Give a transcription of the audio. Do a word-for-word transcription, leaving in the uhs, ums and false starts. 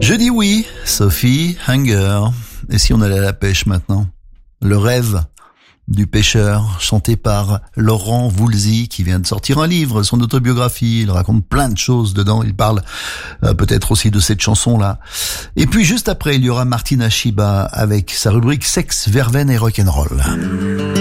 Je dis oui, Sophie Hunger. Et si on allait à la pêche maintenant? Le rêve du pêcheur, chanté par Laurent Voulzy, qui vient de sortir un livre, son autobiographie. Il raconte plein de choses dedans. Il parle euh, peut-être aussi de cette chanson-là. Et puis juste après, il y aura Martina Shiba avec sa rubrique Sexe, Verveine et Rock'n'Roll.